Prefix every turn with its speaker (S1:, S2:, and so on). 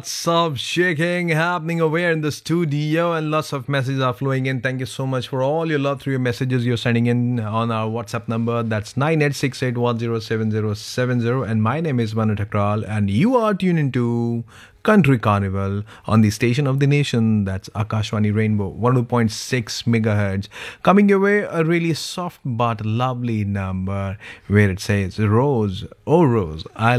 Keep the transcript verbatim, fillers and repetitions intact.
S1: Some shaking happening over here in the studio, and lots of messages are flowing in. Thank you so much for all your love through your messages you're sending in on our WhatsApp number. That's nine eight six eight one zero seven zero seven zero. And my name is Manu Thakral, and you are tuned into Country Carnival on the station of the nation. That's Akashwani Rainbow one oh two point six megahertz. Coming your way, a really soft but lovely number where it says, Rose, oh Rose, I